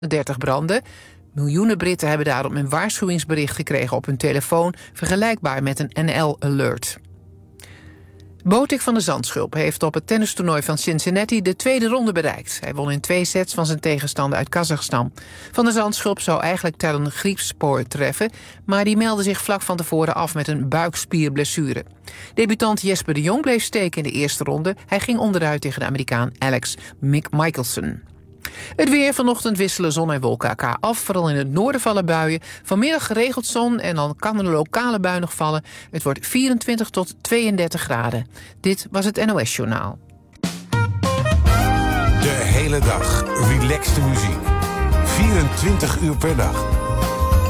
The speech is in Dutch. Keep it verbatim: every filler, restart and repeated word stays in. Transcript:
dertig branden. Miljoenen Britten hebben daarom een waarschuwingsbericht gekregen op hun telefoon, vergelijkbaar met een N L-alert. Botik van de Zandschulp heeft op het tennistoernooi van Cincinnati de tweede ronde bereikt. Hij won in twee sets van zijn tegenstander uit Kazachstan. Van de Zandschulp zou eigenlijk Tellen Griekspoor treffen, maar die meldde zich vlak van tevoren af met een buikspierblessure. Debutant Jesper de Jong bleef steken in de eerste ronde. Hij ging onderuit tegen de Amerikaan Alex Michelsen. Het weer: vanochtend wisselen zon en wolken elkaar af. Vooral in het noorden vallen buien. Vanmiddag geregeld zon en dan kan er een lokale bui nog vallen. Het wordt vierentwintig tot tweeëndertig graden. Dit was het N O S-journaal. De hele dag relaxte muziek. vierentwintig uur per dag.